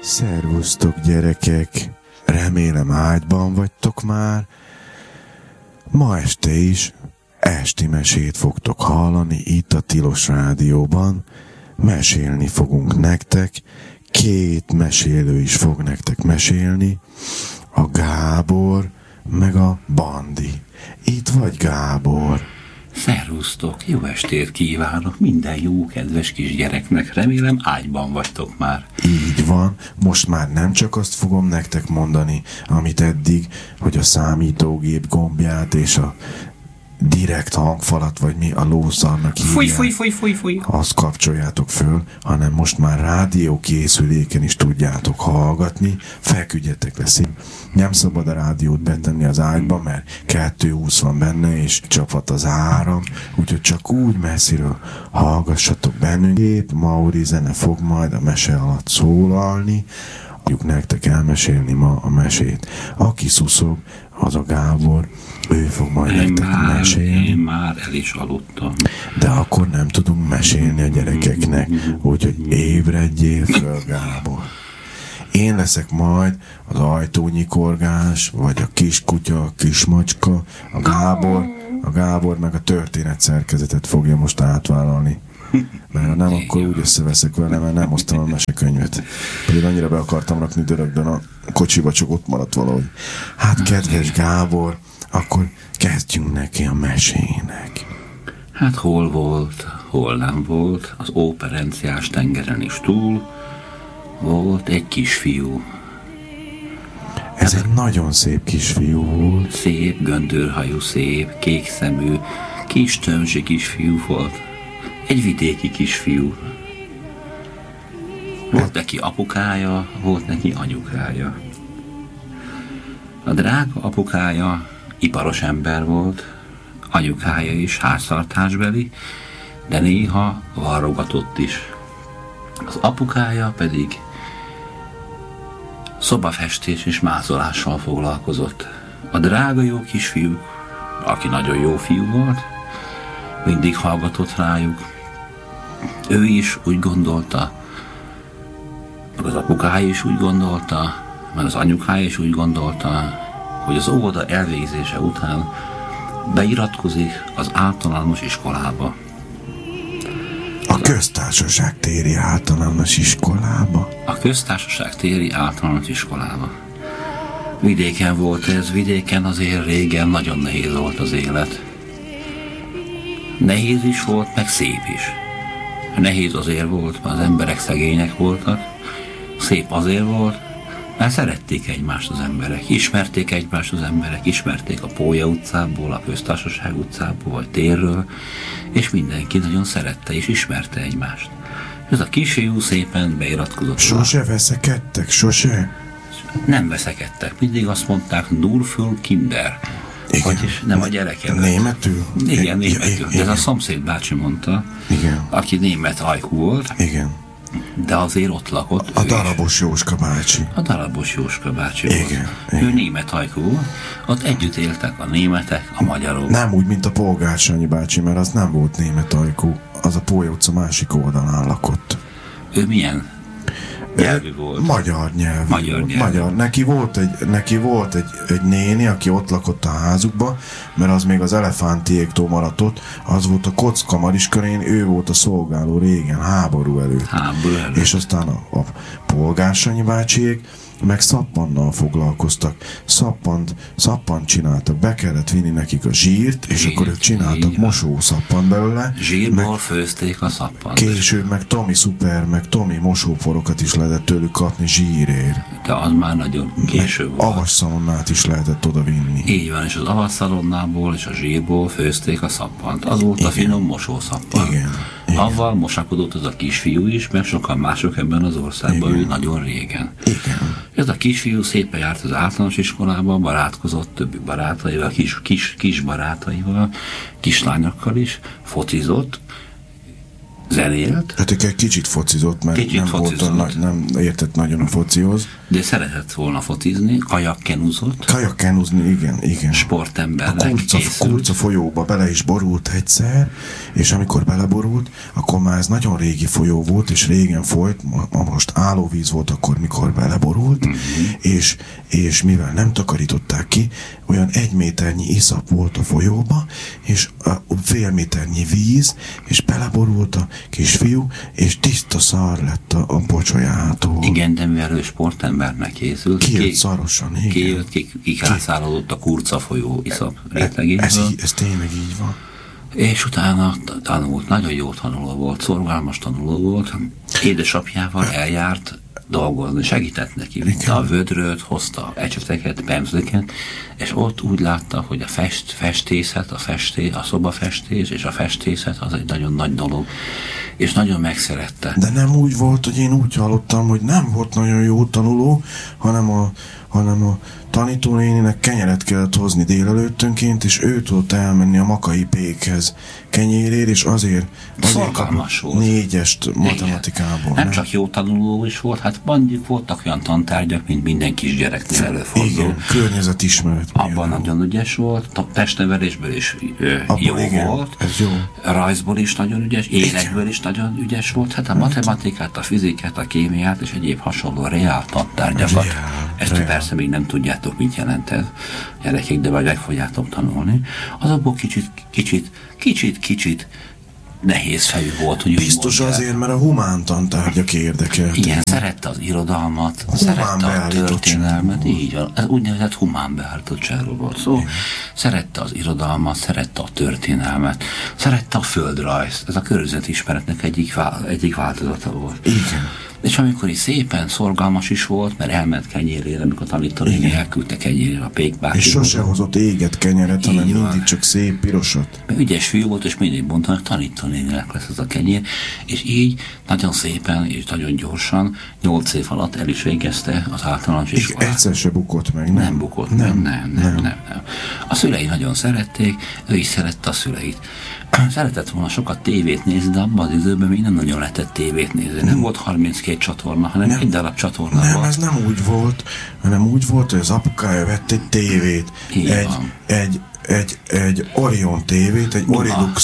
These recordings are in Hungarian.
Szervusztok gyerekek, remélem ágyban vagytok már. Ma este is esti mesét fogtok hallani itt a Tilos Rádióban. Mesélni fogunk nektek, két mesélő is fog nektek mesélni, a Gábor meg a Bandi. Itt vagy, Gábor? Szervusztok, jó estét kívánok minden jó kedves kisgyereknek, remélem ágyban vagytok már. Így van, most már nem csak azt fogom nektek mondani, amit eddig, hogy a számítógép gombját és a direkt hangfalat, vagy mi a lószarnak hívják, Fúj. azt kapcsoljátok föl, hanem most már rádiókészüléken is tudjátok hallgatni, feküdjetek le szép. Nem szabad a rádiót betenni az ágyba, mert 220 van benne, és csaphat az áram, úgyhogy csak úgy messziről hallgassatok bennünk. Épp Mauri zene fog majd a mese alatt szólalni, tudjuk nektek elmesélni ma a mesét. Aki szuszog, az a Gábor, ő fog majd nektek mesélni. Én már el is aludtam. De akkor nem tudunk mesélni a gyerekeknek, úgyhogy ébredjél föl, Gábor. Én leszek majd az ajtónyikorgás, vagy a kiskutya, a kismacska, a Gábor meg a történet szerkezetet fogja most átvállalni. Mert ha nem, akkor úgy összeveszek vele, mert nem hoztam a mesekönyvet. Pedig annyira be akartam rakni dörögdön a kocsiba, csak ott maradt valahogy. Hát kedves Gábor, akkor kezdjünk neki a mesének. Hát hol volt, hol nem volt, az óperenciás tengeren is túl, volt egy kisfiú. Ez egy nagyon szép kisfiú volt. Szép, göndörhajú, szép, kékszemű, kis tömzsi kisfiú volt. Egy vidéki kisfiú. Volt neki apukája, volt neki anyukája. A drága apukája iparos ember volt, anyukája is háztartásbeli, de néha varrogatott is. Az apukája pedig szobafestés és mázolással foglalkozott. A drága jó kisfiú, aki nagyon jó fiú volt, mindig hallgatott rájuk. Ő is úgy gondolta, meg az apukája is úgy gondolta, meg az anyukája is úgy gondolta, hogy az óvoda elvégzése után beiratkozik az általános iskolába. A Köztársaság téri általános iskolába? A Köztársaság téri általános iskolába. Vidéken volt ez, vidéken azért régen nagyon nehéz volt az élet. Nehéz is volt, meg szép is. Nehéz azért volt, mert az emberek szegények voltak. Szép azért volt, mert szerették egymást az emberek. Ismerték egymást az emberek, ismerték a Pólya utcából, a Köztársaság utcából, vagy térről, és mindenki nagyon szerette és ismerte egymást. Ez a kisfiú szépen beiratkozott. Sose veszekedtek, sose? Nem veszekedtek, mindig azt mondták, nur für Kinder. Igen. Vagyis nem a gyerekek. Németül? Igen, németül. De ez a szomszéd bácsi mondta, igen, aki német ajkú volt, igen, de azért ott lakott. a darabos Jóska bácsi. A darabos Jóska bácsi Igen, volt. igen. Ő német ajkú, ott együtt éltek a németek, a magyarok. Nem úgy, mint a Polgársanyi bácsi, mert az nem volt német ajkú. Az a Pólya utca másik oldalán lakott. Ő milyen nyelvű volt? Magyar nyelvű. Magyar volt. nyelvű. Magyar. Neki volt egy néni, aki ott lakott a házukba, mert az még az elefántiéktól maradt ott, az volt a Kockamariskörén, ő volt a szolgáló régen, háború előtt. És aztán a Polgársanyi bácsiék meg szappannal foglalkoztak. Szappant csináltak, be kellett vinni nekik a zsírt, és akkor ők csináltak mosószappan belőle. Zsírból főzték a szappant. Később meg Tomi Szuper, meg Tomi mosóporokat is lehetett tőlük kapni zsírért. De az már nagyon később volt. Avasszalonnát is lehetett oda vinni. Így van, és az avasszalonnából és a zsírból főzték a szappant. Az volt a finom mosószappan. Igen. Avval mosakodott az a kisfiú is, mert sokan mások ebben az országban, ő nagyon régen. Igen. Ez a kisfiú szépen járt az általános iskolába, barátkozott többi barátaival, kis barátaival, kislányokkal is, focizott, zenélt. Hát egy kicsit focizott, mert nem értett nagyon a focihoz. De szeretett volna focizni, kajakkenúzott. Kajakkenúzni, igen. Sportembernek a Kurca folyóba bele is borult egyszer, és amikor beleborult, akkor már ez nagyon régi folyó volt, és régen folyt, most állóvíz volt akkor, mikor beleborult, és mivel nem takarították ki, olyan 1 méternyi iszap volt a folyóba, és fél méternyi víz, és beleborult a kisfiú, és tiszta szar lett a pocsolyától. Igen, de mivel ő sportembernek készült, kijött szarosan, igen. Kikászálódott a Kurca folyó iszap rétegéből. Ez tényleg így van. És utána tanult, nagyon jó tanuló volt, szorgalmas tanuló volt, édesapjával eljárt dolgozni, segített neki, vitte a vödröt, hozta ecseteket, pemzleket, és ott úgy látta, hogy a festészet, a szobafestés és a festészet az egy nagyon nagy dolog, és nagyon megszerette. De nem úgy volt, hogy én úgy hallottam, hogy nem volt nagyon jó tanuló, hanem a tanítónéninek kenyeret kellett hozni délelőttönként, és ő tudott elmenni a Makai Pékhez kenyérért, és azért szorgalmas volt. 4-est matematikából. Nem csak jó tanuló is volt, hát mondjuk voltak olyan tantárgyak, mint minden kisgyereknél előfordul. Igen, környezetismeret. Abban nagyon ügyes volt, a testnevelésből is jó volt, ez jó. Rajzból is nagyon ügyes, énekből is nagyon ügyes volt, hát a matematikát, a fizikát, a kémiát és egyéb hasonló reál tantárgyakat. Ezt persze még nem tudjátok, mit jelent ez, gyerekek, de majd meg fogjátok tanulni. Azokból kicsit nehéz fejű volt, hogy biztos azért, mert a humántantárgyak érdekeltek. Igen, szerette az irodalmat, szerette a történelmet, így van, ez úgynevezett humán beállítottságról volt szó. Igen. Szerette az irodalmat, szerette a történelmet, szerette a földrajzt, ez a környezetismeretnek egyik változata volt. Igen. És amikor is szépen szorgalmas is volt, mert elment kenyérére, amikor a tanítónéni elküldte kenyérére a pékbáki. És sose hozott éget kenyeret, hanem mindig csak szép pirosat. Ügyes fiú volt, és mindig mondta, hogy tanítónéninek lesz ez a kenyér, és így nagyon szépen és nagyon gyorsan 8 év alatt el is végezte az általános iskolát. Egyszer se bukott meg, nem bukott, nem. A szülei nagyon szerették, ő is szerette a szüleit. Szeretett volna sokat tévét nézni, de abban az időben még nem nagyon lehetett tévét nézni. Nem volt 32 csatorna, hanem egy darab csatorna volt. Nem, ez nem úgy volt, hanem úgy volt, hogy az apukája vett egy tévét. Egy Orion tévét, egy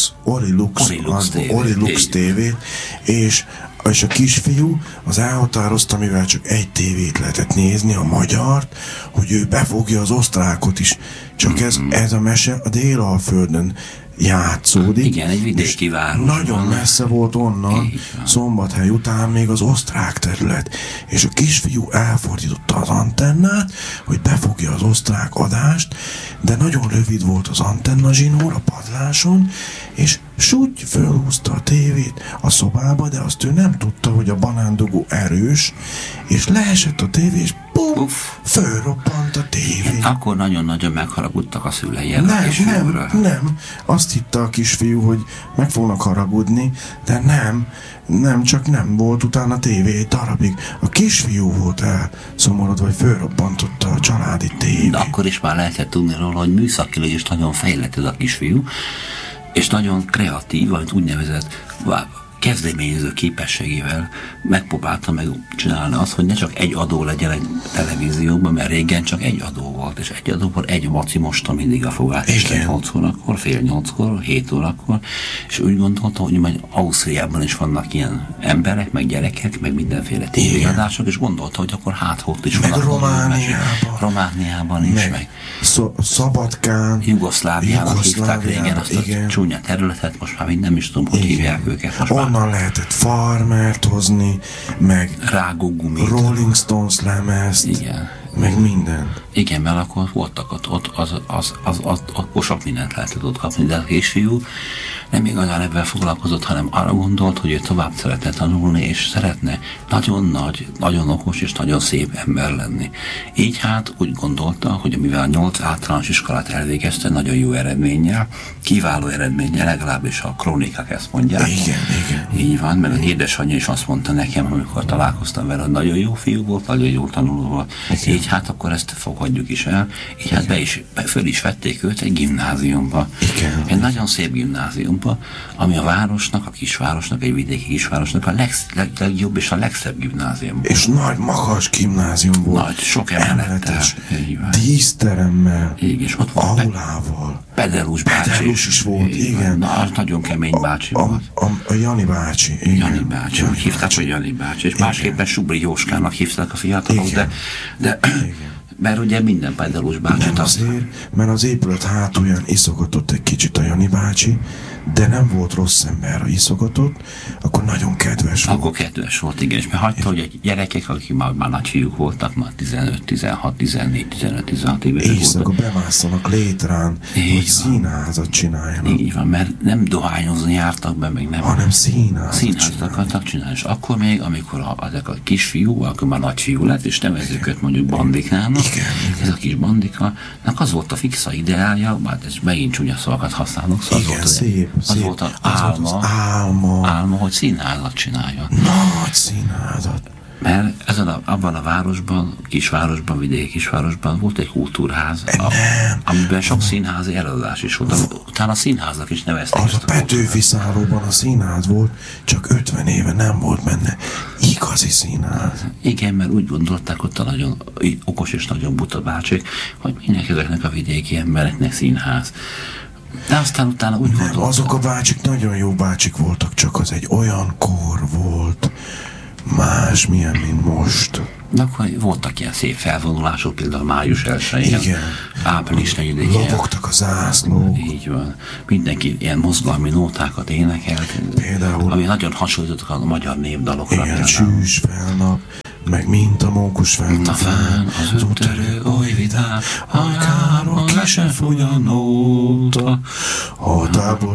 Orilux tévét, és a kisfiú az elhatározta, mivel csak egy tévét lehetett nézni, a magyart, hogy ő befogja az osztrákot is. Csak ez a mese a Délalföldön játszódik. Igen, egy vidéki város. Nagyon messze volt onnan, Szombathely után még az osztrák terület. És a kisfiú elfordította az antennát, hogy befogja az osztrák adást, de nagyon rövid volt az antenna zsinór a padláson, és súgy fölhúzta a tévét a szobába, de azt ő nem tudta, hogy a banándugó erős, és leesett a tévé, és bum, fölroppant a tévé. Akkor nagyon-nagyon megharagudtak a szülei. Nem. Azt hitte a kisfiú, hogy meg fognak haragudni, de nem, csak nem volt utána a tévé egy darabig. A kisfiú volt elszomorodva, hogy fölrobbantotta a családi tévé. De akkor is már lehetett tudni róla, hogy műszakilag is nagyon fejlett ez a kisfiú, és nagyon kreatív, vagy úgynevezett kezdeményező képességével megpróbálta megcsinálni azt, hogy ne csak egy adó legyen egy televízióban, mert régen csak egy adó volt, és egy adóból egy maci mosta mindig a fogát, és 8 órakor, fél 8-kor, 7 órakor, és úgy gondolta, hogy majd Ausztriában is vannak ilyen emberek, meg gyerekek, meg mindenféle tévéadások, és gondolta, hogy akkor ott is vannak. Romániában is, meg Szabadkán, Jugoszláviának hívták régen azt a csúnya területet, most már nem is tudom, hogy hívják őket. Most onnan lehetett Farmert hozni, meg rágógumit, Rolling Stones lemezt, meg minden. Igen, mert akkor voltak ott sok mindent lehetett ott kapni, de a kisfiú nem igazán ebben foglalkozott, hanem arra gondolt, hogy ő tovább szeretne tanulni, és szeretne nagyon nagy, nagyon okos és nagyon szép ember lenni. Így hát úgy gondolta, hogy mivel 8 általános iskolát elvégezte, nagyon jó eredménnyel, kiváló eredménnyel, legalábbis a krónikák ezt mondják. Igen. Így van, meg az édesanyja is azt mondta nekem, amikor találkoztam vele, hogy nagyon jó fiú volt, nagyon jó tanuló volt. Így hát akkor ezt fogadjuk is el. Így hát föl is vették őt egy gimnáziumba. Igen. Egy nagyon szép gimnáziumba, ami a városnak, a kisvárosnak, egy vidéki kisvárosnak a legjobb és a legszebb gimnázium. És nagy, magas gimnázium volt. Nagy, sok emelettel. Díszteremmel. Igen, és ott volt aulával. Pedelus bácsi. Pedelus is volt, igen. Na, az nagyon kemény bácsi volt. A Jani bácsi. Igen. Jani bácsi, úgy hívták, hogy Jani bácsi. És másképpen Subri Jóskának hívták a fiatalok, de mert ugye minden Pedelus bácsi. Nem azért, mert az épület hátulján iszogatott egy kicsit a Jani bácsi, de nem volt rossz ember, ha iszogatott, akkor nagyon kedves volt. Akkor kedves volt, igen, és mert hagyta, hogy a gyerekek, akik már nagy fiúk voltak, már 15, 16, 14, 15, 16 évesek voltak. Éjszaka bemásztanak létrán, hogy színházat csináljanak. Így van, mert nem dohányozni jártak be, meg nem. Hanem színházat akartak csinálni. És akkor még, amikor ezek a kisfiú, akkor már nagy fiú lett, és nevezzük őt mondjuk bandikának, ez a kis bandikának az volt a fixa ideálja, hát ez megint csúnya szavakat használok, szóval igen, az volt az álma, hogy színházat csináljon. Nagy színházat. Mert abban a városban, kisvárosban, vidéki kisvárosban volt egy kultúrház, amiben sok színházi előadás is volt. Utána a színháznak is nevezték. Az a Petőfi Száróban a színház volt, csak 50 éve nem volt benne igazi színház. Igen, mert úgy gondolták ott a nagyon okos és nagyon buta bácsik, hogy mindenki ezeknek a vidéki embereknek színház. De aztán utána úgy gondoltam. Azok a bácsik nagyon jó bácsik voltak, csak az egy olyan kor volt, másmilyen, mint most. De akkor voltak ilyen szép felvonulások, például május 1-én, április 4-én. Lobogtak a zászlók. Így van. Mindenki ilyen mozgalmi nótákat énekelt, például, ami nagyon hasonlítottak a magyar népdalokra. Igen, Csűs felnap, meg mint a mókus fent a fán, az úttörő oly vidám, hajkáról le se fúj a nóta. A tábor